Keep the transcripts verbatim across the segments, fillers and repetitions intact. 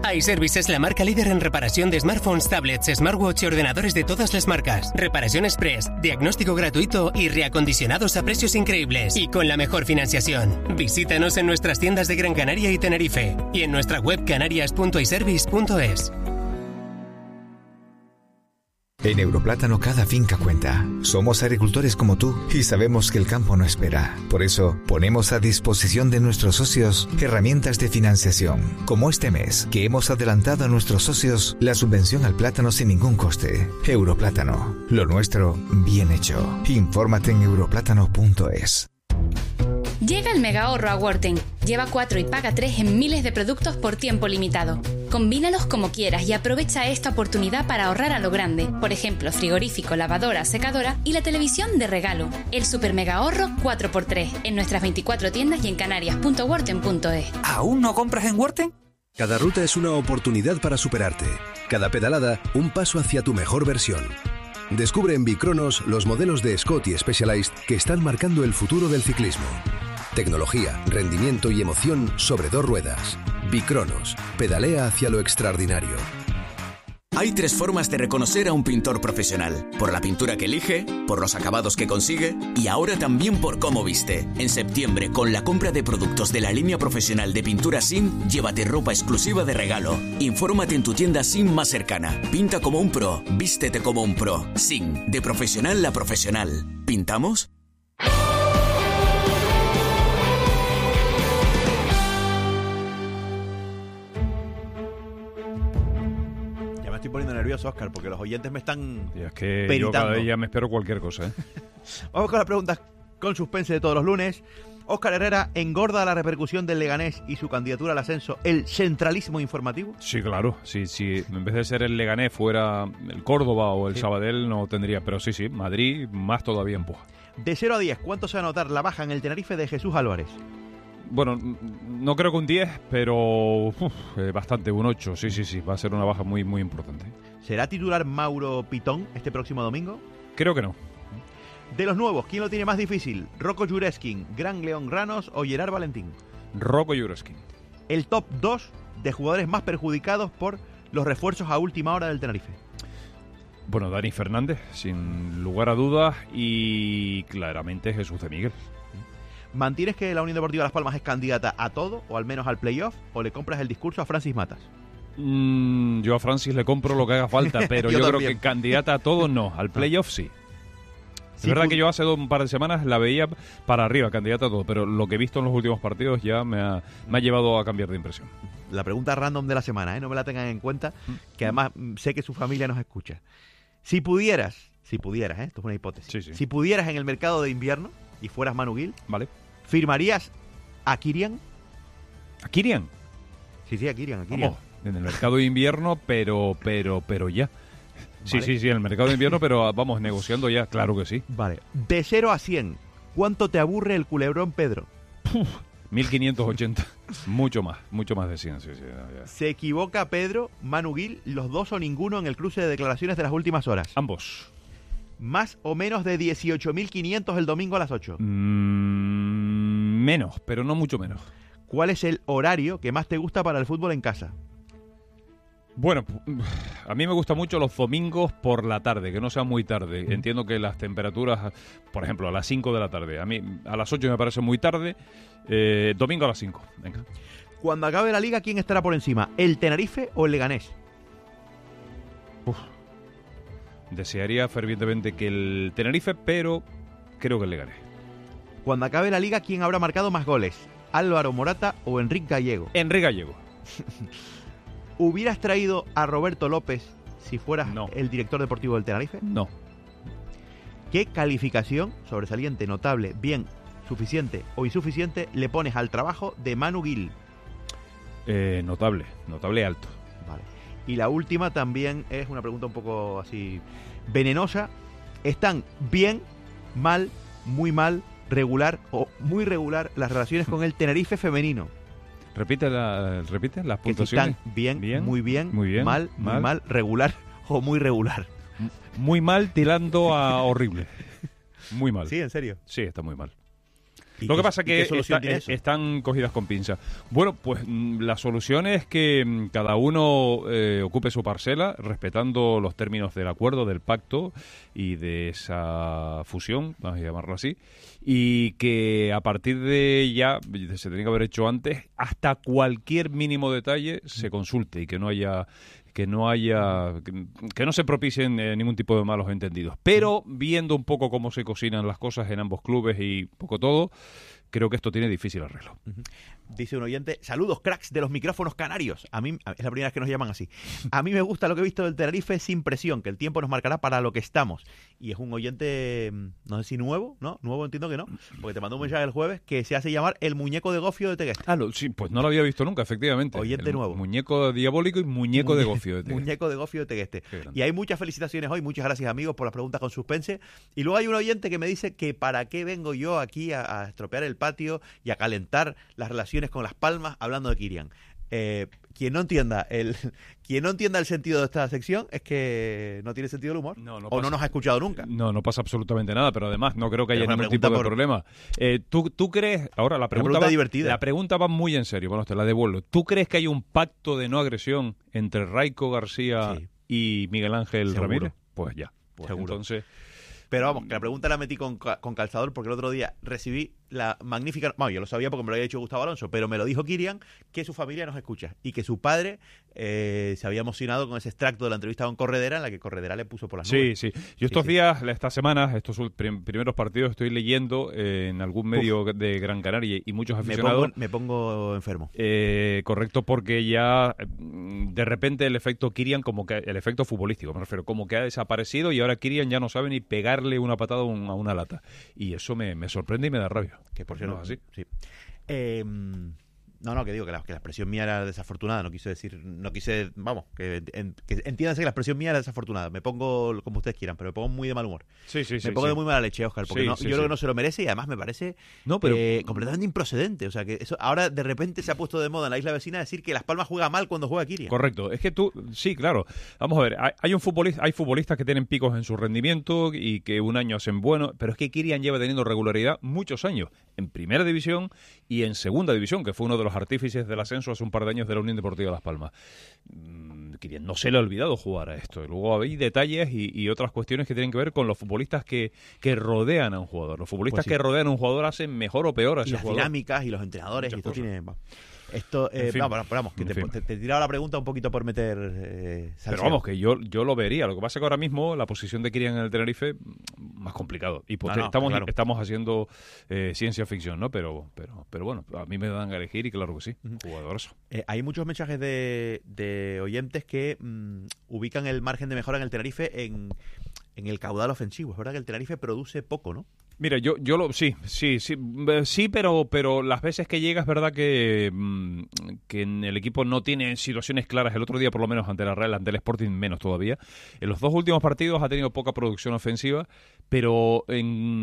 iService es la marca líder en reparación de smartphones, tablets, smartwatch y ordenadores de todas las marcas. Reparación express, diagnóstico gratuito y reacondicionados a precios increíbles y con la mejor financiación. Visítanos en nuestras tiendas de Gran Canaria y Tenerife y en nuestra web canarias punto iservice punto es. En Europlátano cada finca cuenta. Somos agricultores como tú y sabemos que el campo no espera. Por eso, ponemos a disposición de nuestros socios herramientas de financiación, como este mes, que hemos adelantado a nuestros socios la subvención al plátano sin ningún coste. Europlátano, lo nuestro bien hecho. Infórmate en europlátano punto es. Llega el mega ahorro a Worten. Lleva cuatro y paga tres en miles de productos por tiempo limitado. Combínalos como quieras y aprovecha esta oportunidad para ahorrar a lo grande. Por ejemplo, frigorífico, lavadora, secadora y la televisión de regalo. El super mega ahorro cuatro por tres en nuestras veinticuatro tiendas y en canarias punto worten punto es. ¿Aún no compras en Worten? Cada ruta es una oportunidad para superarte. Cada pedalada, un paso hacia tu mejor versión. Descubre en Bicronos los modelos de Scott y Specialized que están marcando el futuro del ciclismo. Tecnología, rendimiento y emoción sobre dos ruedas. Bicronos. Pedalea hacia lo extraordinario. Hay tres formas de reconocer a un pintor profesional. Por la pintura que elige, por los acabados que consigue y ahora también por cómo viste. En septiembre, con la compra de productos de la línea profesional de pintura S I M, llévate ropa exclusiva de regalo. Infórmate en tu tienda S I M más cercana. Pinta como un pro, vístete como un pro. S I M, de profesional a profesional. ¿Pintamos? Estoy poniendo nervioso, Óscar, porque los oyentes me están y es que peritando. Yo cada día me espero cualquier cosa, ¿eh? Vamos con las preguntas con suspense de todos los lunes. Óscar Herrera, ¿engorda la repercusión del Leganés y su candidatura al ascenso el centralismo informativo? Sí, claro. Sí, sí. En vez de ser el Leganés fuera el Córdoba o el sí. Sabadell, no tendría. Pero sí, sí, Madrid más todavía empuja. De cero a diez, ¿cuánto se va a notar la baja en el Tenerife de Jesús Álvarez? Bueno, no creo que un diez, pero uf, eh, bastante, un ocho. Sí, sí, sí, va a ser una baja muy, muy importante. ¿Será titular Mauro Pitón este próximo domingo? Creo que no. De los nuevos, ¿quién lo tiene más difícil? ¿Rocco Jureskin, Gran León Ranos o Gerard Valentín? Rocco Jureskin. El top dos de jugadores más perjudicados por los refuerzos a última hora del Tenerife. Bueno, Dani Fernández, sin lugar a dudas, y claramente Jesús de Miguel. ¿Mantienes que la Unión Deportiva Las Palmas es candidata a todo, o al menos al playoff, o le compras el discurso a Francis Matas? Mm, yo a Francis le compro lo que haga falta, pero yo, yo creo que candidata a todo no, al playoff sí. Es sí, verdad que yo hace dos, un par de semanas la veía para arriba, candidata a todo, pero lo que he visto en los últimos partidos ya me ha, me ha llevado a cambiar de impresión. La pregunta random de la semana, ¿eh? No me la tengan en cuenta, que además sé que su familia nos escucha. Si pudieras, si pudieras, ¿eh? Esto es una hipótesis, sí, sí. Si pudieras en el mercado de invierno y fueras Manu Gil, vale, ¿firmarías a Kirian? ¿A Kirian? Sí, sí, a Kirian, a Kirian. Vamos, en el mercado de invierno, pero, pero, pero ya. Sí, vale. sí, sí, en el mercado de invierno, pero vamos, negociando ya, claro que sí. Vale. De cero a cien, ¿cuánto te aburre el culebrón Pedro? mil quinientos ochenta. Mucho más, mucho más de cien, sí, sí. Ya. ¿Se equivoca Pedro, Manu Gil, los dos o ninguno en el cruce de declaraciones de las últimas horas? Ambos. ¿Más o menos de dieciocho mil quinientos el domingo a las ocho? Mm, menos, pero no mucho menos. ¿Cuál es el horario que más te gusta para el fútbol en casa? Bueno, a mí me gusta mucho los domingos por la tarde, que no sea muy tarde. Mm. Entiendo que las temperaturas, por ejemplo, a las cinco de la tarde. A mí a las ocho me parece muy tarde. Eh, domingo a las cinco. Venga. Cuando acabe la liga, ¿quién estará por encima? ¿El Tenerife o el Leganés? Uf. Desearía fervientemente que el Tenerife, pero creo que el Leganés. Cuando acabe la liga, ¿quién habrá marcado más goles? ¿Álvaro Morata o Enrique Gallego? Enrique Gallego. ¿Hubieras traído a Roberto López si fueras no. el director deportivo del Tenerife? No. ¿Qué calificación, sobresaliente, notable, bien, suficiente o insuficiente, le pones al trabajo de Manu Gil? Eh, notable, notable alto. Vale. Y la última también es una pregunta un poco así venenosa. ¿Están bien, mal, muy mal, regular o muy regular las relaciones con el Tenerife femenino? Repite, la, repite las que puntuaciones. Si están bien, bien, muy bien, muy bien, mal, mal, muy mal, regular o muy regular. Muy mal tirando a horrible. Muy mal. Sí, en serio. Sí, está muy mal. Lo que pasa es que está, están cogidas con pinza. Bueno, pues la solución es que cada uno eh, ocupe su parcela, respetando los términos del acuerdo, del pacto y de esa fusión, vamos a llamarlo así, y que a partir de ya, se tenía que haber hecho antes, hasta cualquier mínimo detalle se consulte y que no haya... que no haya que, que no se propicien eh, ningún tipo de malos entendidos. Pero viendo un poco cómo se cocinan las cosas en ambos clubes y poco todo, creo que esto tiene difícil arreglo. Uh-huh. Dice un oyente, saludos cracks de los micrófonos canarios. A mí, es la primera vez que nos llaman así. A mí me gusta lo que he visto del Tenerife sin presión, que el tiempo nos marcará para lo que estamos. Y es un oyente, no sé si nuevo, ¿no? Nuevo entiendo que no, porque te mandó un mensaje el jueves que se hace llamar el muñeco de gofio de Tegueste. Ah, no, sí, pues no lo había visto nunca, efectivamente. Oyente el nuevo. Muñeco diabólico y muñeco Muñe- de gofio de Tegueste. Muñeco de gofio de Tegueste. Y hay muchas felicitaciones hoy, muchas gracias amigos por las preguntas con suspense. Y luego hay un oyente que me dice que para qué vengo yo aquí a, a estropear el patio y a calentar las relaciones con Las Palmas hablando de Kirian. Eh, quien no entienda el quien no entienda el sentido de esta sección es que no tiene sentido el humor no, no o pasa, no nos ha escuchado nunca. No, no pasa absolutamente nada, pero además no creo que haya ningún tipo de por... problema. Eh, ¿tú, ¿Tú crees, ahora la pregunta, pregunta va, divertida. La pregunta va muy en serio, bueno, te la devuelvo. ¿Tú crees que hay un pacto de no agresión entre Raico García sí. y Miguel Ángel Seguro. Ramírez? Pues ya, pues Seguro. Entonces... Pero vamos, que la pregunta la metí con, con calzador porque el otro día recibí la magnífica... Bueno, yo lo sabía porque me lo había dicho Gustavo Alonso, pero me lo dijo Kirian, que su familia nos escucha y que su padre eh, se había emocionado con ese extracto de la entrevista con Corredera en la que Corredera le puso por las nubes. Sí, sí. Yo estos sí, días, sí. estas semanas, estos prim- primeros partidos, estoy leyendo eh, en algún medio Uf. de Gran Canaria y muchos aficionados... Me pongo, me pongo enfermo. Eh, correcto, porque ya de repente el efecto Kirian, como que el efecto futbolístico, me refiero, como que ha desaparecido y ahora Kirian ya no sabe ni pegarle una patada a una, a una lata. Y eso me, me sorprende y me da rabia. Que por cierto, no, así. Sí. Eh, no, no, que digo que la, que la expresión mía era desafortunada, no quise decir, no quise, vamos, que, en, que entiéndanse que la expresión mía era desafortunada. Me pongo como ustedes quieran, pero me pongo muy de mal humor. Sí, sí, me sí. Me pongo sí. de muy mala leche, Óscar, porque sí, no, sí, yo sí. creo que no se lo merece y además me parece no, pero... eh, completamente improcedente. O sea, que eso ahora de repente se ha puesto de moda en la isla vecina decir que Las Palmas juega mal cuando juega Kirian. Correcto, es que tú, sí, claro. Vamos a ver, hay, hay un futbolista, hay futbolistas que tienen picos en su rendimiento y que un año hacen bueno, pero es que Kirian lleva teniendo regularidad muchos años en primera división y en segunda división, que fue uno de los artífices del ascenso hace un par de años de la Unión Deportiva Las Palmas. Mm, Kirian no se le ha olvidado jugar a esto. Luego hay detalles y, y otras cuestiones que tienen que ver con los futbolistas que, que rodean a un jugador. Los futbolistas pues sí. que rodean a un jugador hacen mejor o peor a ese y las jugador. Dinámicas y los entrenadores. Muchas y esto tiene... Esto, eh, fin, vamos, vamos, que te, te, te tiraba la pregunta un poquito por meter eh, pero vamos, que yo, yo lo vería. Lo que pasa es que ahora mismo la posición de Kirian en el Tenerife más complicado. Y pues ah, no, estamos, claro. estamos haciendo eh, ciencia ficción, ¿no? Pero, pero, pero bueno, a mí me dan a elegir y claro que sí, uh-huh. jugadorazo. Eh, hay muchos mensajes de, de oyentes que mmm, ubican el margen de mejora en el Tenerife en, en el caudal ofensivo. Es verdad que el Tenerife produce poco, ¿no? Mira, yo, yo lo, sí, sí, sí, sí, pero, pero las veces que llega es verdad que, mmm, que en el equipo no tiene situaciones claras. El otro día, por lo menos, ante la Real, ante el Sporting, menos todavía. En los dos últimos partidos ha tenido poca producción ofensiva, pero en,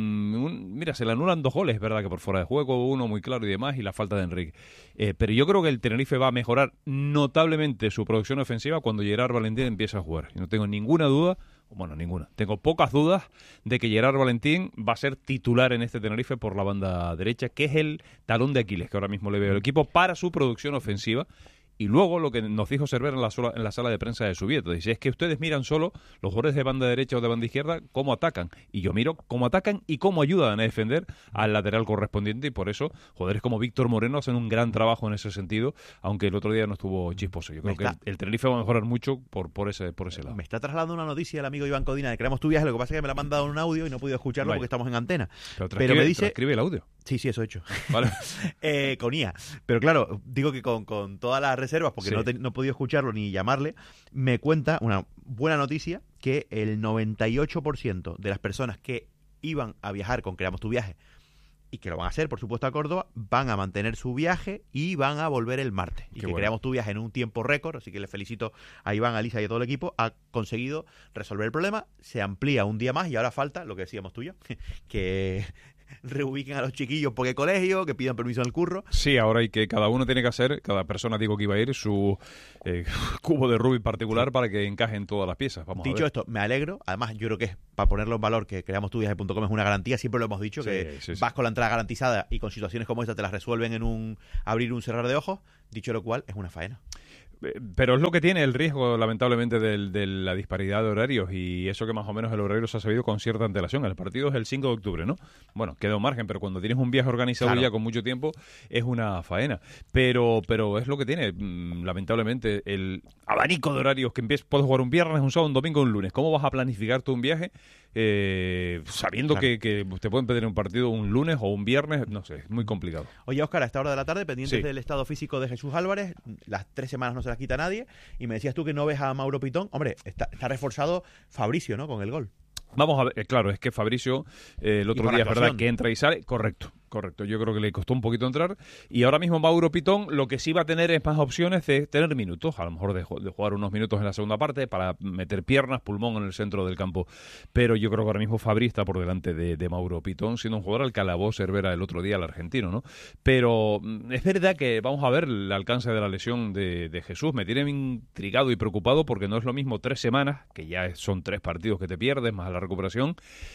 un, mira, se le anulan dos goles, es verdad que por fuera de juego, uno muy claro y demás, y la falta de Enrique. Eh, pero yo creo que el Tenerife va a mejorar notablemente su producción ofensiva cuando Gerard Valentín empiece a jugar. Y no tengo ninguna duda. Bueno, ninguna. Tengo pocas dudas de que Gerard Valentín va a ser titular en este Tenerife por la banda derecha, que es el talón de Aquiles que ahora mismo le veo al equipo para su producción ofensiva. Y luego lo que nos dijo Cervera en la, sola, en la sala de prensa de Zubieta, dice, es que ustedes miran solo los jugadores de banda derecha o de banda izquierda cómo atacan, y yo miro cómo atacan y cómo ayudan a defender al lateral correspondiente, y por eso jugadores como Víctor Moreno hacen un gran trabajo en ese sentido, aunque el otro día no estuvo chisposo. Yo creo está... que el, el Tenerife va a mejorar mucho por, por, ese, por ese lado. Me está trasladando una noticia el amigo Iván Codina de Creamos tu Viaje, lo que pasa es que me la ha mandado en un audio y no he podido escucharlo Vaya. porque estamos en antena. Pero, Pero me dice... ¿Transcribe el audio? Sí, sí, eso he hecho. Vale. eh, con I A. Pero claro, digo que con, con todas las reservas, porque sí. no, te, no he podido escucharlo ni llamarle, me cuenta una buena noticia que el noventa y ocho por ciento de las personas que iban a viajar con Creamos tu Viaje y que lo van a hacer, por supuesto, a Córdoba, van a mantener su viaje y van a volver el martes. Y Qué que bueno. Creamos tu Viaje en un tiempo récord, así que le felicito a Iván, a Lisa y a todo el equipo, ha conseguido resolver el problema, se amplía un día más y ahora falta, lo que decíamos tú y yo, que reubiquen a los chiquillos porque colegio, que pidan permiso en el curro. Sí, ahora hay que, cada uno tiene que hacer, cada persona digo que iba a ir su eh, cubo de Rubik particular sí. para que encajen todas las piezas. Vamos Dicho a ver. esto, me alegro. Además, yo creo que es, para ponerlo en valor, que creamos tu viaje punto com es una garantía. Siempre lo hemos dicho, sí, que sí, sí. vas con la entrada garantizada y con situaciones como esta te las resuelven en un abrir un cerrar de ojos. Dicho lo cual, es una faena. Pero es lo que tiene el riesgo, lamentablemente, de, de la disparidad de horarios, y eso que más o menos el horario se ha sabido con cierta antelación. El partido es el cinco de octubre, ¿no? Bueno, queda un margen, pero cuando tienes un viaje organizado claro. ya con mucho tiempo, es una faena. Pero pero es lo que tiene, lamentablemente, el abanico de horarios que empiezas, puedes jugar un viernes, un sábado, un domingo, un lunes. ¿Cómo vas a planificar tú un viaje eh, sabiendo claro. que, que te pueden pedir un partido un lunes o un viernes? No sé, es muy complicado. Oye, Óscar, a esta hora de la tarde, pendientes sí. del estado físico de Jesús Álvarez, las tres semanas no se las quita nadie, y me decías tú que no ves a Mauro Pitón. Hombre, está, está reforzado Fabricio, ¿no?, con el gol. Vamos a ver, eh, claro, es que Fabricio eh, el otro día es verdad que entra y sale, correcto, correcto, yo creo que le costó un poquito entrar, y ahora mismo Mauro Pitón lo que sí va a tener es más opciones de tener minutos, a lo mejor de, de jugar unos minutos en la segunda parte para meter piernas, pulmón en el centro del campo, pero yo creo que ahora mismo Fabri está por delante de, de Mauro Pitón, siendo un jugador al que alabó Cervera el otro día, el argentino, ¿no? Pero es verdad que vamos a ver el alcance de la lesión de, de Jesús, me tiene intrigado y preocupado porque no es lo mismo tres semanas, que ya son tres partidos que te pierdes, más la recuperación,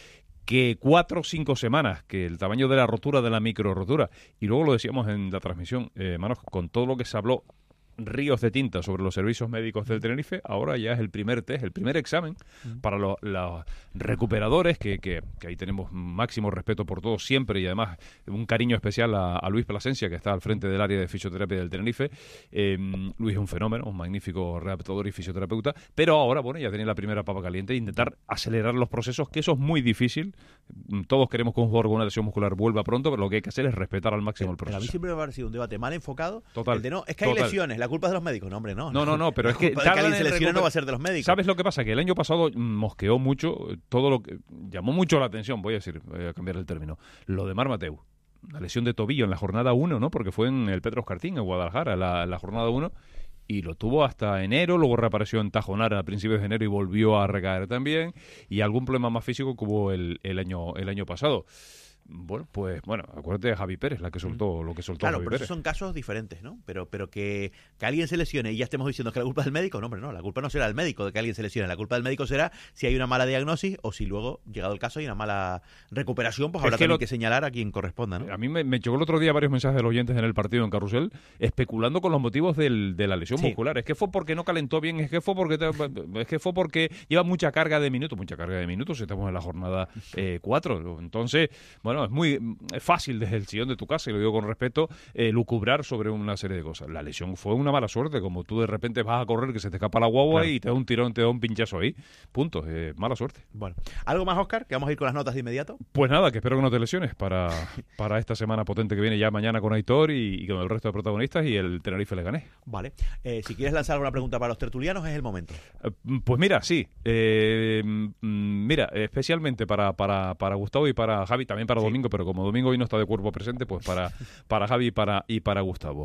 que cuatro o cinco semanas, que el tamaño de la rotura, de la micro rotura. Y luego lo decíamos en la transmisión, eh, Manos, con todo lo que se habló, ríos de tinta sobre los servicios médicos del Tenerife, ahora ya es el primer test, el primer examen mm. para los, los recuperadores, que, que, que ahí tenemos máximo respeto por todos siempre, y además un cariño especial a, a Luis Plasencia, que está al frente del área de fisioterapia del Tenerife. Eh, Luis es un fenómeno, un magnífico readaptador y fisioterapeuta, pero ahora, bueno, ya tenía la primera papa caliente, intentar acelerar los procesos, que eso es muy difícil. Todos queremos que un jugador con una lesión muscular vuelva pronto, pero lo que hay que hacer es respetar al máximo el proceso. Pero a mí siempre me ha parecido un debate mal enfocado. Total. El de no, es que hay total. lesiones, la culpa es de los médicos. No, hombre, no. No, no, no, pero la es que... de que alguien se lesiona no va a ser de los médicos. ¿Sabes lo que pasa? Que el año pasado mosqueó mucho, todo lo que... llamó mucho la atención, voy a decir, voy a cambiar el término, lo de Mar Mateu. La lesión de tobillo en la jornada uno, ¿no? Porque fue en el Petros Cartín, en Guadalajara, la, la jornada uno, y lo tuvo hasta enero, luego reapareció en Tajonar a principios de enero y volvió a recaer también, y algún problema más físico que hubo el, el, año, el año pasado. Bueno, pues, bueno, acuérdate de Javi Pérez, la que soltó, lo que soltó claro, Javi pero Pérez. Esos son casos diferentes, ¿no? Pero pero que, que alguien se lesione y ya estemos diciendo que la culpa es del médico, no, hombre, no, la culpa no será del médico de que alguien se lesione, la culpa del médico será si hay una mala diagnosis o si luego, llegado el caso, hay una mala recuperación, pues habrá que también lo... que señalar a quien corresponda, ¿no? A mí me, me llegó el otro día varios mensajes de los oyentes en el partido en Carrusel, especulando con los motivos del, de la lesión sí. muscular. Es que fue porque no calentó bien, es que fue porque te, es que fue porque lleva mucha carga de minutos, mucha carga de minutos, estamos en la jornada cuatro. Eh, Entonces, bueno, es muy... es fácil desde el sillón de tu casa, y lo digo con respeto, eh, lucubrar sobre una serie de cosas. La lesión fue una mala suerte, como tú de repente vas a correr, que se te escapa la guagua claro. y te da un tirón, te da un pinchazo ahí. Punto. Eh, mala suerte. Bueno, ¿algo más, Óscar? Que vamos a ir con las notas de inmediato. Pues nada, que espero que no te lesiones para, para esta semana potente que viene ya mañana con Aitor y, y con el resto de protagonistas y el Tenerife le gané. Vale. Eh, si quieres lanzar alguna pregunta para los tertulianos, es el momento. Eh, pues mira, sí. Eh, mira, especialmente para, para, para Gustavo y para Javi, también para sí. Domingo, pero como Domingo hoy no está de cuerpo presente, pues para, para Javi y para, y para Gustavo.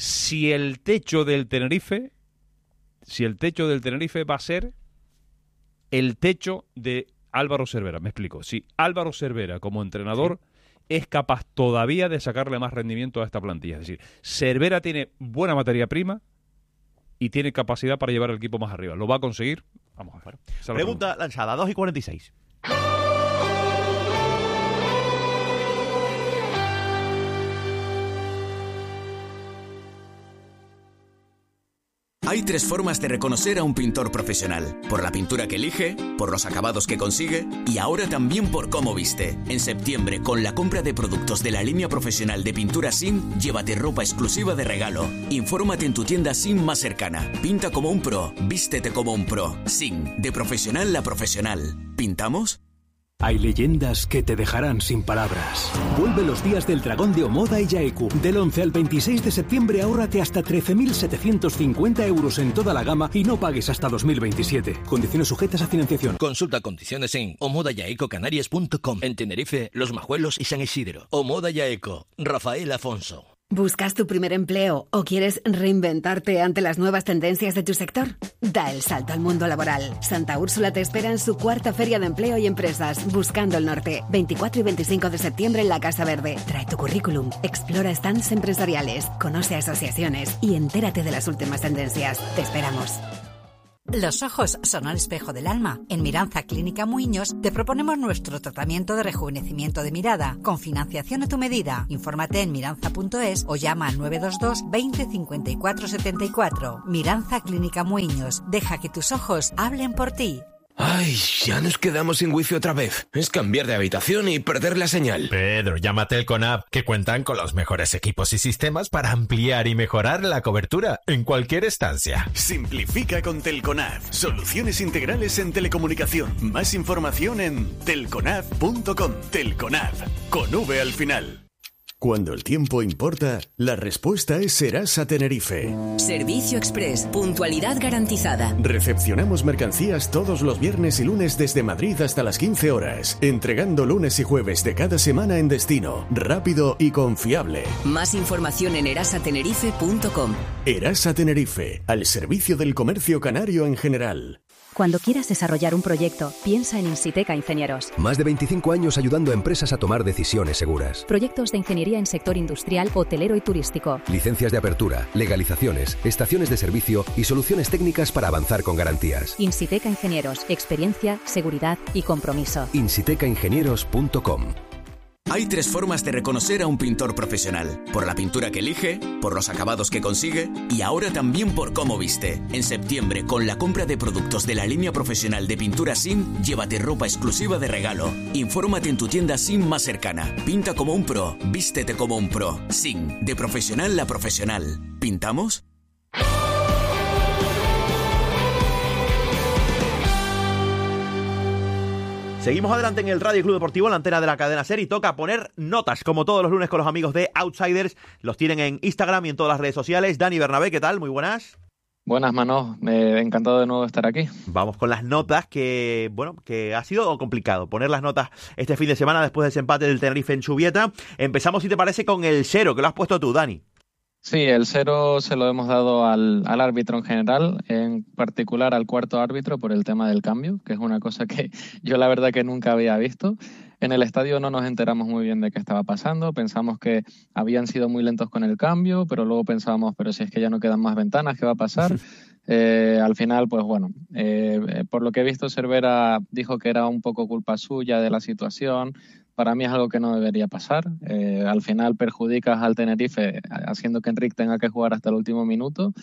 Si el techo del Tenerife, si el techo del Tenerife va a ser el techo de Álvaro Cervera, me explico. Si Álvaro Cervera como entrenador sí. es capaz todavía de sacarle más rendimiento a esta plantilla. Es decir, Cervera tiene buena materia prima y tiene capacidad para llevar el equipo más arriba. ¿Lo va a conseguir? Vamos a ver. Pregunta, pregunta lanzada, dos y cuarenta y seis. Hay tres formas de reconocer a un pintor profesional: por la pintura que elige, por los acabados que consigue y ahora también por cómo viste. En septiembre, con la compra de productos de la línea profesional de pintura S I M, llévate ropa exclusiva de regalo. Infórmate en tu tienda S I M más cercana. Pinta como un pro, vístete como un pro. S I M, de profesional a profesional. ¿Pintamos? Hay leyendas que te dejarán sin palabras. Vuelve los días del dragón de Omoda y Yaeku. Del once al veintiséis de septiembre ahórrate hasta trece mil setecientos cincuenta euros en toda la gama y no pagues hasta dos mil veintisiete. Condiciones sujetas a financiación. Consulta condiciones en omoda yaeco canarias punto com. En Tenerife, Los Majuelos y San Isidro. Omoda Yaeco. Rafael Afonso. ¿Buscas tu primer empleo o quieres reinventarte ante las nuevas tendencias de tu sector? Da el salto al mundo laboral. Santa Úrsula te espera en su cuarta Feria de Empleo y Empresas, Buscando el Norte, veinticuatro y veinticinco de septiembre en la Casa Verde. Trae tu currículum, explora stands empresariales, conoce asociaciones y entérate de las últimas tendencias. Te esperamos. Los ojos son el espejo del alma. En Miranza Clínica Muiños te proponemos nuestro tratamiento de rejuvenecimiento de mirada con financiación a tu medida. Infórmate en miranza punto es o llama al nueve dos dos veinte cincuenta y cuatro setenta y cuatro. Miranza Clínica Muiños. Deja que tus ojos hablen por ti. Ay, ya nos quedamos sin wifi otra vez. Es cambiar de habitación y perder la señal. Pedro, llama a Telconab, que cuentan con los mejores equipos y sistemas para ampliar y mejorar la cobertura en cualquier estancia. Simplifica con Telconab. Soluciones integrales en telecomunicación. Más información en telconab punto com. Telconab, con V al final. Cuando el tiempo importa, la respuesta es Serasa Tenerife. Servicio Express, puntualidad garantizada. Recepcionamos mercancías todos los viernes y lunes desde Madrid hasta las quince horas, entregando lunes y jueves de cada semana en destino, rápido y confiable. Más información en erasa tenerife punto com. Erasa Tenerife, al servicio del comercio canario en general. Cuando quieras desarrollar un proyecto, piensa en Insiteca Ingenieros. Más de veinticinco años ayudando a empresas a tomar decisiones seguras. Proyectos de ingeniería en sector industrial, hotelero y turístico. Licencias de apertura, legalizaciones, estaciones de servicio y soluciones técnicas para avanzar con garantías. Insiteca Ingenieros, experiencia, seguridad y compromiso. insiteca ingenieros punto com. Hay tres formas de reconocer a un pintor profesional. Por la pintura que elige, por los acabados que consigue y ahora también por cómo viste. En septiembre, con la compra de productos de la línea profesional de pintura S I M, llévate ropa exclusiva de regalo. Infórmate en tu tienda S I M más cercana. Pinta como un pro, vístete como un pro. S I M, de profesional a profesional. ¿Pintamos? Seguimos adelante en el Radio Club Deportivo, la antena de la cadena SER, y toca poner notas, como todos los lunes, con los amigos de Outsiders. Los tienen en Instagram y en todas las redes sociales. Dani Bernabé, ¿qué tal? Muy buenas. Buenas, Manó. Eh, encantado de nuevo estar aquí. Vamos con las notas, que bueno, que ha sido complicado poner las notas este fin de semana después de ese empate del Tenerife en Zubieta. Empezamos, si te parece, con el cero, que lo has puesto tú, Dani. Sí, el cero se lo hemos dado al, al árbitro en general, en particular al cuarto árbitro por el tema del cambio, que es una cosa que yo la verdad que nunca había visto. En el estadio no nos enteramos muy bien de qué estaba pasando, pensamos que habían sido muy lentos con el cambio, pero luego pensábamos, pero si es que ya no quedan más ventanas, ¿qué va a pasar? Eh, al final, pues bueno, eh, por lo que he visto, Cervera dijo que era un poco culpa suya de la situación. Para mí es algo que no debería pasar. Eh, al final perjudicas al Tenerife haciendo que Enric tenga que jugar hasta el último minuto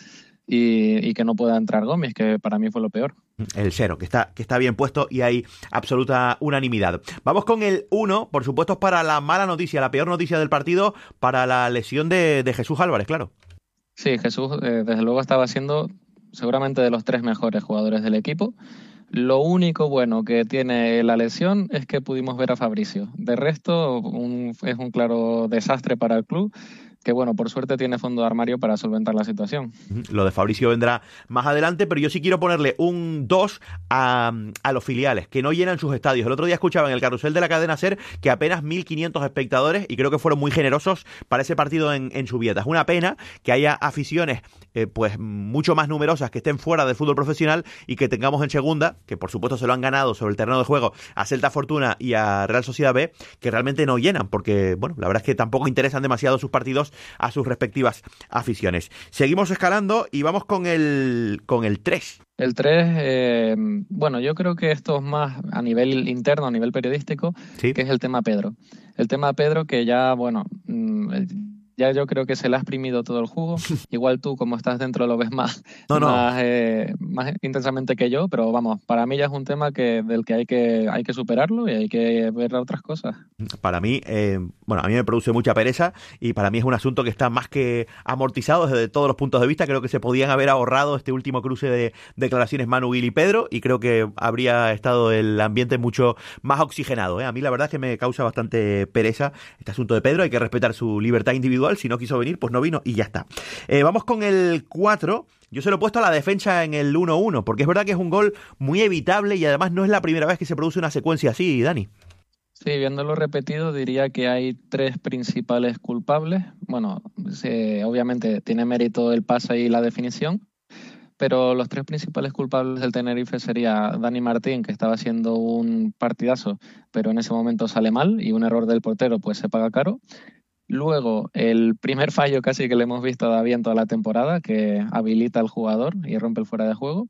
y, y que no pueda entrar Gómez, que para mí fue lo peor. El cero, que está, que está bien puesto y hay absoluta unanimidad. Vamos con el uno, por supuesto, para la mala noticia, la peor noticia del partido, para la lesión de, de Jesús Álvarez, claro. Sí, Jesús eh, desde luego estaba siendo seguramente de los tres mejores jugadores del equipo. Lo único bueno que tiene la lesión es que pudimos ver a Fabricio. De resto, un, es un claro desastre para el club, que bueno, por suerte tiene fondo de armario para solventar la situación. Lo de Fabricio vendrá más adelante, pero yo sí quiero ponerle un dos a, a los filiales, que no llenan sus estadios. El otro día escuchaba en el carrusel de la cadena SER que apenas mil quinientos espectadores, y creo que fueron muy generosos para ese partido en, en Zubieta. Es una pena que haya aficiones eh, pues mucho más numerosas que estén fuera del fútbol profesional y que tengamos en segunda, que por supuesto se lo han ganado sobre el terreno de juego a Celta Fortuna y a Real Sociedad B, que realmente no llenan, porque bueno, la verdad es que tampoco interesan demasiado sus partidos a sus respectivas aficiones. Seguimos escalando y vamos con el con el tres. El tres, eh, bueno, yo creo que esto es más a nivel interno, a nivel periodístico, ¿sí? Que es el tema Pedro. El tema Pedro que ya, bueno, ya yo creo que se le ha exprimido todo el jugo. Igual tú, como estás dentro, lo ves más, no, no. más, eh, más intensamente que yo, pero vamos, para mí ya es un tema que del que hay que hay que superarlo y hay que ver otras cosas. Para mí, eh, bueno, a mí me produce mucha pereza y para mí es un asunto que está más que amortizado desde todos los puntos de vista. Creo que se podían haber ahorrado este último cruce de declaraciones Manu, Gil y Pedro, y creo que habría estado el ambiente mucho más oxigenado, ¿eh? A mí la verdad es que me causa bastante pereza este asunto de Pedro. Hay que respetar su libertad individual. Si no quiso venir, pues no vino y ya está. Eh, vamos con el cuatro. Yo se lo he puesto a la defensa en el uno uno, porque es verdad que es un gol muy evitable y además no es la primera vez que se produce una secuencia así, Dani. Sí, viéndolo repetido diría que hay tres principales culpables. Bueno, se, obviamente tiene mérito el pase y la definición, pero los tres principales culpables del Tenerife sería Dani Martín, que estaba haciendo un partidazo, pero en ese momento sale mal y un error del portero pues se paga caro. Luego, el primer fallo casi que le hemos visto a David en toda la temporada, que habilita al jugador y rompe el fuera de juego.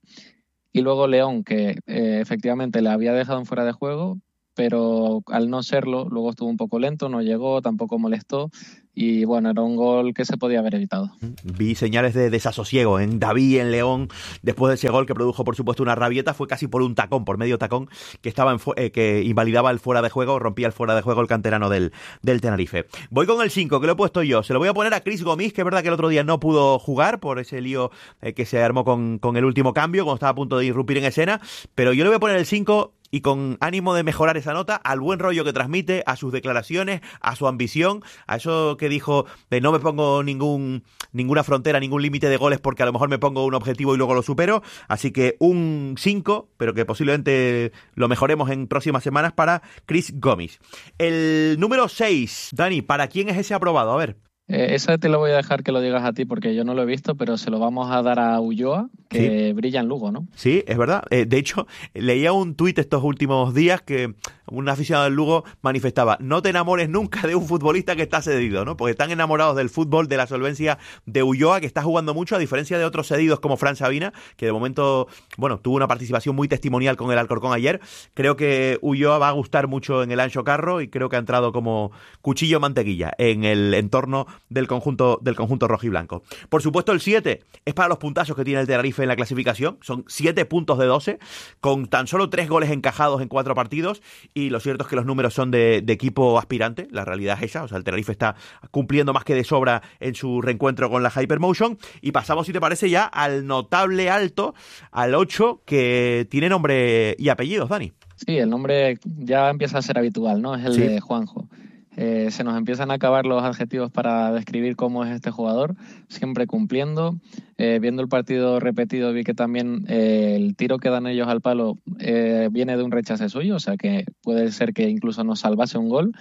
Y luego León, que eh, efectivamente le había dejado en fuera de juego, pero al no serlo, luego estuvo un poco lento, no llegó, tampoco molestó, y bueno, era un gol que se podía haber evitado. Vi señales de desasosiego en David y en León después de ese gol que produjo, por supuesto, una rabieta. Fue casi por un tacón, por medio tacón, que estaba en fu- eh, que invalidaba el fuera de juego, rompía el fuera de juego el canterano del, del Tenerife. Voy con el cinco, que lo he puesto yo. Se lo voy a poner a Chris Gomis, que es verdad que el otro día no pudo jugar por ese lío eh, que se armó con, con el último cambio, cuando estaba a punto de irrumpir en escena, pero yo le voy a poner el cinco y con ánimo de mejorar esa nota, al buen rollo que transmite, a sus declaraciones, a su ambición, a eso que dijo de no me pongo ningún ninguna frontera, ningún límite de goles porque a lo mejor me pongo un objetivo y luego lo supero. Así que un cinco, pero que posiblemente lo mejoremos en próximas semanas para Chris Gomis. El número seis, Dani, ¿para quién es ese aprobado? A ver. Eh, esa te lo voy a dejar que lo digas a ti porque yo no lo he visto, pero se lo vamos a dar a Ulloa, que sí brilla en Lugo, ¿no? Sí, es verdad. Eh, de hecho, leía un tuit estos últimos días que un aficionado del Lugo manifestaba: no te enamores nunca de un futbolista que está cedido, ¿no? Porque están enamorados del fútbol, de la solvencia de Ulloa, que está jugando mucho, a diferencia de otros cedidos como Fran Sabina, que de momento, bueno, tuvo una participación muy testimonial con el Alcorcón ayer. Creo que Ulloa va a gustar mucho en el Ancho Carro y creo que ha entrado como cuchillo mantequilla en el entorno del conjunto del conjunto rojiblanco. Por supuesto, el siete es para los puntazos que tiene el Tenerife en la clasificación. Son siete puntos de doce, con tan solo tres goles encajados en cuatro partidos, y lo cierto es que los números son de, de equipo aspirante. La realidad es esa, o sea, el Tenerife está cumpliendo más que de sobra en su reencuentro con la Hypermotion. Y pasamos, si te parece, ya al notable alto, al ocho, que tiene nombre y apellidos, Dani. Sí, el nombre ya empieza a ser habitual, ¿no? Es el sí. de Juanjo. Eh, se nos empiezan a acabar los adjetivos para describir cómo es este jugador, siempre cumpliendo. Eh, viendo el partido repetido vi que también eh, el tiro que dan ellos al palo eh, viene de un rechace suyo, o sea que puede ser que incluso nos salvase un gol.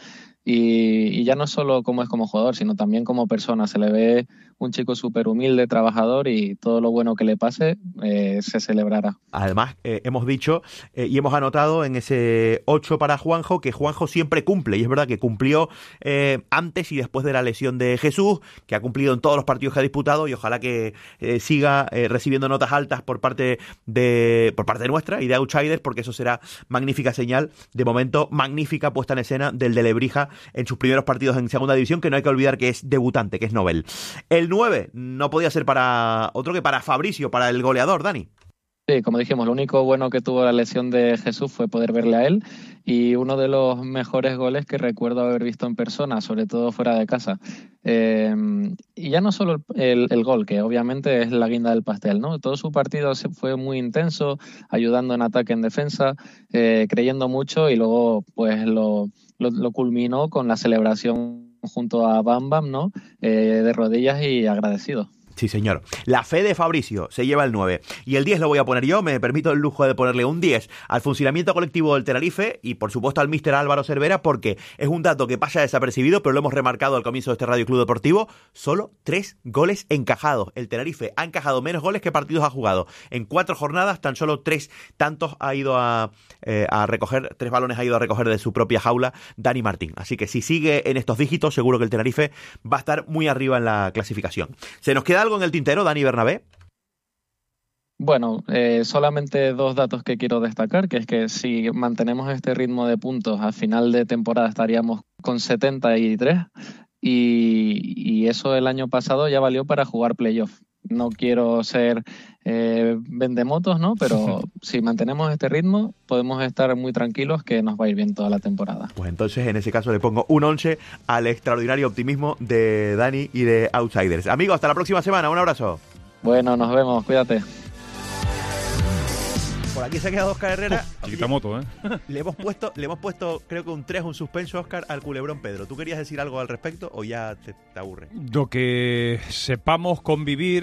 Y, y ya no solo como es como jugador, sino también como persona. Se le ve un chico súper humilde, trabajador, y todo lo bueno que le pase eh, se celebrará. Además, eh, hemos dicho eh, y hemos anotado en ese ocho para Juanjo que Juanjo siempre cumple, y es verdad que cumplió eh, antes y después de la lesión de Jesús, que ha cumplido en todos los partidos que ha disputado, y ojalá que eh, siga eh, recibiendo notas altas por parte de por parte nuestra y de Outsiders, porque eso será magnífica señal. De momento, magnífica puesta en escena del de Lebrija en sus primeros partidos en segunda división, que no hay que olvidar que es debutante, que es Nobel. El nueve no podía ser para otro que para Fabricio, para el goleador, Dani. Sí, como dijimos, lo único bueno que tuvo la lesión de Jesús fue poder verle a él, y uno de los mejores goles que recuerdo haber visto en persona, sobre todo fuera de casa. Eh, y ya no solo el, el gol, que obviamente es la guinda del pastel, ¿no? Todo su partido fue muy intenso, ayudando en ataque, en defensa, eh, creyendo mucho, y luego pues lo, lo, lo culminó con la celebración junto a Bam Bam, ¿no? Eh, de rodillas y agradecido. Sí, señor. La fe de Fabricio se lleva el nueve. Y el diez lo voy a poner yo. Me permito el lujo de ponerle un diez al funcionamiento colectivo del Tenerife y, por supuesto, al míster Álvaro Cervera, porque es un dato que pasa desapercibido, pero lo hemos remarcado al comienzo de este Radio Club Deportivo. Solo tres goles encajados. El Tenerife ha encajado menos goles que partidos ha jugado. En cuatro jornadas, tan solo tres tantos ha ido a, eh, a recoger, tres balones ha ido a recoger de su propia jaula Dani Martín. Así que si sigue en estos dígitos, seguro que el Tenerife va a estar muy arriba en la clasificación. ¿Se nos queda algo en el tintero, Dani Bernabé? Bueno, eh, solamente dos datos que quiero destacar, que es que si mantenemos este ritmo de puntos, a final de temporada estaríamos con setenta y tres, y, y eso el año pasado ya valió para jugar playoff. No quiero ser eh, vendemotos, ¿no? Pero si mantenemos este ritmo, podemos estar muy tranquilos que nos va a ir bien toda la temporada. Pues entonces, en ese caso, le pongo un once al extraordinario optimismo de Dani y de Outsiders. Amigos, hasta la próxima semana. Un abrazo. Bueno, nos vemos. Cuídate. Por aquí se ha quedado Óscar Herrera. Chiquita moto, ¿eh? Le hemos puesto, le hemos puesto, creo que un tres, un suspenso, Óscar, al culebrón Pedro. ¿Tú querías decir algo al respecto o ya te, te aburre? Lo que sepamos convivir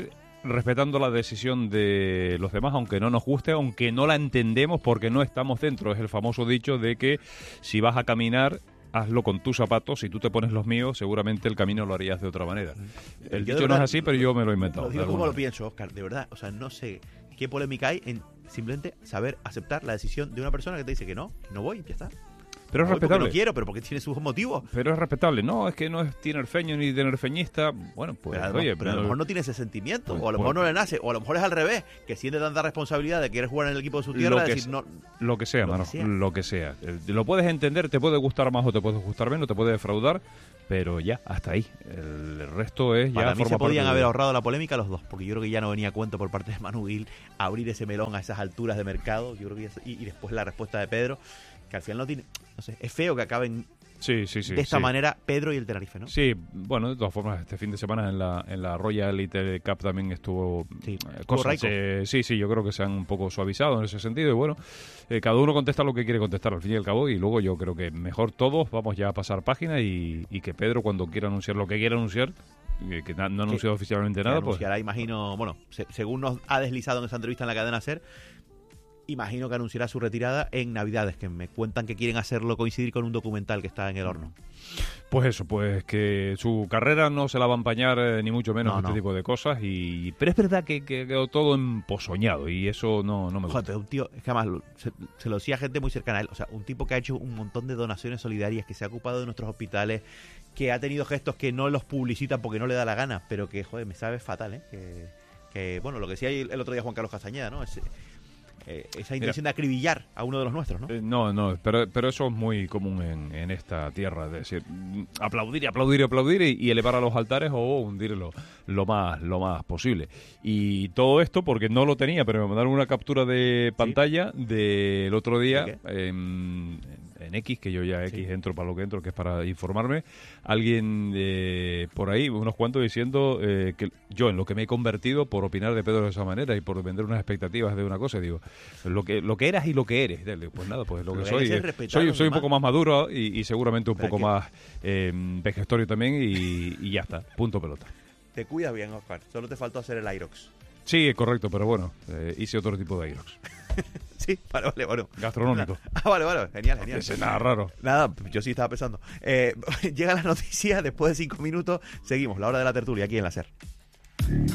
respetando la decisión de los demás, aunque no nos guste, aunque no la entendemos porque no estamos dentro. Es el famoso dicho de que si vas a caminar, hazlo con tus zapatos, si tú te pones los míos, seguramente el camino lo harías de otra manera. El Yo dicho verdad, no es así, pero yo me lo he inventado. Lo digo como lo pienso, Óscar, de verdad. O sea, no sé qué polémica hay en simplemente saber aceptar la decisión de una persona que te dice que no, no voy, ya está. Pero es no respetable. No quiero, pero porque tiene sus motivos. Pero es respetable. No, es que no es tinerfeño ni tinerfeñista. Bueno, pues, pero, oye... pero a lo mejor no tiene ese sentimiento, pues, o a lo pues, mejor no le nace, o a lo mejor es al revés, que siente tanta responsabilidad de querer jugar en el equipo de su tierra, lo que, decir, no, lo que sea, lo mano, que sea. lo que sea. Eh, Lo puedes entender, te puede gustar más o te puede gustar menos, te puede defraudar, pero ya, hasta ahí. El resto es ya... Para mí se forma podían parte haber de... ahorrado la polémica los dos, porque yo creo que ya no venía a cuento por parte de Manu Gil abrir ese melón a esas alturas de mercado. Yo creo que ya, y, y después la respuesta de Pedro, que al final no tiene... No sé, es feo que acaben Sí, sí, sí, de esta sí. manera Pedro y el Tenerife, ¿no? Sí, bueno, de todas formas, este fin de semana en la en la Royal Elite Cup también estuvo sí, eh, cosas. Eh, sí, sí, yo creo que se han un poco suavizado en ese sentido y bueno, eh, cada uno contesta lo que quiere contestar al fin y al cabo y luego yo creo que mejor todos vamos ya a pasar página y, y que Pedro cuando quiera anunciar lo que quiera anunciar, eh, que na, no ha anunciado oficialmente nada, pues... Anunciará, imagino, bueno, se, según nos ha deslizado en esa entrevista en la cadena SER, imagino que anunciará su retirada en Navidades, que me cuentan que quieren hacerlo coincidir con un documental que está en el horno. Pues eso, pues que su carrera no se la va a empañar eh, ni mucho menos No, este no. tipo de cosas, y pero es verdad que, que quedó todo emposoñado y eso no, no me gusta. Joder, pero un tío, es que además lo- se, se lo decía gente muy cercana a él, o sea, un tipo que ha hecho un montón de donaciones solidarias, que se ha ocupado de nuestros hospitales, que ha tenido gestos que no los publicita porque no le da la gana, pero que, joder, me sabe fatal, ¿eh? Que, que bueno, lo que decía el, el otro día Juan Carlos Castañeda, ¿no? Ese, eh, esa intención Mira. de acribillar a uno de los nuestros, ¿no? Eh, No, no, pero, pero eso es muy común en, en esta tierra, es decir, mm, aplaudir y aplaudir y aplaudir y, y elevar a los altares o hundirlo lo más, lo más posible. Y todo esto porque no lo tenía, pero me mandaron una captura de pantalla del otro día en, en X, que yo ya X entro para lo que entro, que es para informarme, alguien eh, por ahí, unos cuantos diciendo eh, que yo en lo que me he convertido por opinar de Pedro de esa manera y por vender unas expectativas de una cosa, digo, lo que lo que eras y lo que eres. Digo, pues nada, pues lo Pero que hay que soy. ser eh, respetado soy los soy un demás. poco más maduro y, y seguramente un Pero poco hay que- más eh, vejestorio también y, y ya está, punto pelota. Te cuidas bien, Oscar. Solo te faltó hacer el Irox. Sí, correcto, pero bueno, eh, hice otro tipo de Irox. Sí, vale, vale, bueno. Gastronómico. Ah, vale, vale, genial, genial. Ese, nada raro. Nada, yo sí estaba pensando. Eh, llega la noticia, después de cinco minutos, seguimos, la hora de la tertulia aquí en la SER.